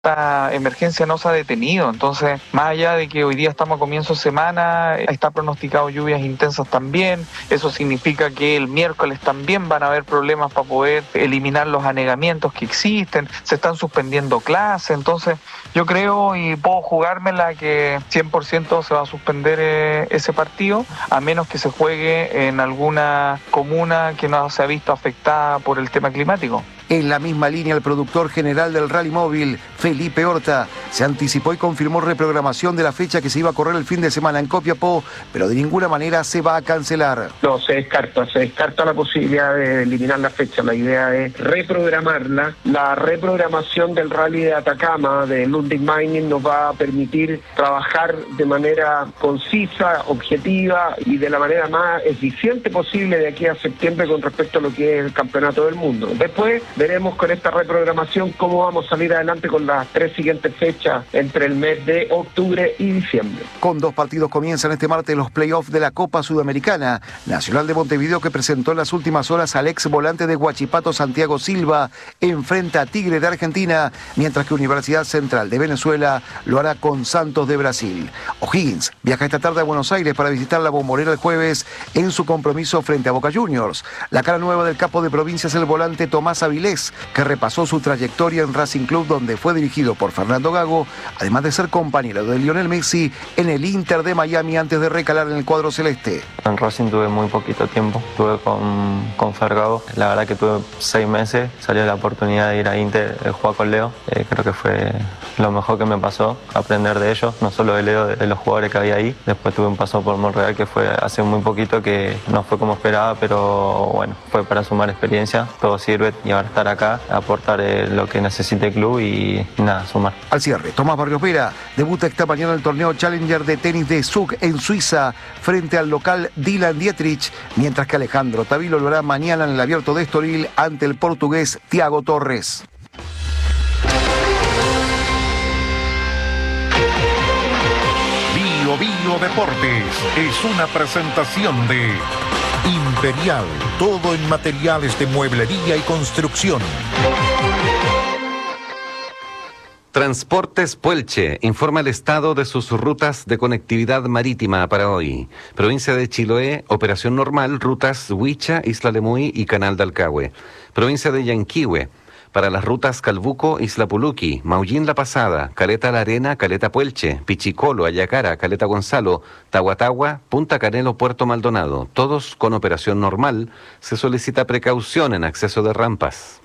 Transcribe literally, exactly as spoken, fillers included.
esta emergencia no se ha detenido. Entonces, más allá de que hoy día estamos a comienzo de semana, está pronosticado lluvias intensas también. Eso significa que el miércoles también van a haber problemas para poder eliminar los anegamientos que existen. Se están suspendiendo clases. Entonces, yo creo y puedo jugármela que cien por ciento se va a suspender eh, ese partido, a menos que se juegue en alguna comuna que no se ha visto afectada por el tema climático. En la misma línea, el productor general del Rally Móvil, Felipe Horta, se anticipó y confirmó reprogramación de la fecha que se iba a correr el fin de semana en Copiapó, pero de ninguna manera se va a cancelar. No, se descarta, se descarta la posibilidad de eliminar la fecha. La idea es reprogramarla. La reprogramación del Rally de Atacama, de Ludwig Mining, nos va a permitir trabajar de manera concisa, objetiva y de la manera más eficiente posible de aquí a septiembre con respecto a lo que es el Campeonato del Mundo. Después veremos con esta reprogramación cómo vamos a salir adelante con las tres siguientes fechas entre el mes de octubre y diciembre. Con dos partidos comienzan este martes los playoffs de la Copa Sudamericana. Nacional de Montevideo, que presentó en las últimas horas al ex volante de Huachipato, Santiago Silva, enfrenta a Tigre de Argentina, mientras que Universidad Central de Venezuela lo hará con Santos de Brasil. O'Higgins viaja esta tarde a Buenos Aires para visitar la Bombonera el jueves en su compromiso frente a Boca Juniors. La cara nueva del capo de provincia es el volante Tomás Avilés, que repasó su trayectoria en Racing Club, donde fue dirigido por Fernando Gago, además de ser compañero de Lionel Messi en el Inter de Miami antes de recalar en el cuadro celeste. En Racing tuve muy poquito tiempo, estuve con, con Fergago, la verdad que tuve seis meses, salió la oportunidad de ir a Inter, de jugar con Leo, eh, creo que fue lo mejor que me pasó, aprender de ellos, no solo de Leo, de, de los jugadores que había ahí. Después tuve un paso por Monreal que fue hace muy poquito, que no fue como esperaba, pero bueno, fue para sumar experiencia, todo sirve y ahora estar acá, aportar eh, lo que necesite el club y, y nada, sumar. Al cierre, Tomás Barrios Vera debuta esta mañana en el torneo Challenger de tenis de Zug en Suiza frente al local Dylan Dietrich, mientras que Alejandro Tavilo lo hará mañana en el Abierto de Estoril ante el portugués Tiago Torres. Bio Bio Deportes es una presentación de Imperial, todo en materiales de mueblería y construcción. Transportes Puelche informa el estado de sus rutas de conectividad marítima para hoy. Provincia de Chiloé, operación normal, rutas Huicha, Isla Lemuí y Canal de Alcagüe. Provincia de Yanquihue, para las rutas Calbuco, Isla Puluqui, Maullín La Pasada, Caleta La Arena, Caleta Puelche, Pichicolo, Ayacara, Caleta Gonzalo, Tahuatahua, Punta Canelo, Puerto Maldonado, todos con operación normal. Se solicita precaución en acceso de rampas.